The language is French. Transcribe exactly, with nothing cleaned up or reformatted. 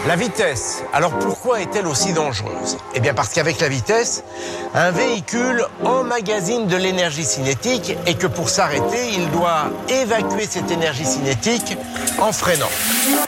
La vitesse. Alors pourquoi est-elle aussi dangereuse? Eh bien parce qu'avec la vitesse, un véhicule emmagasine de l'énergie cinétique et que pour s'arrêter, il doit évacuer cette énergie cinétique en freinant.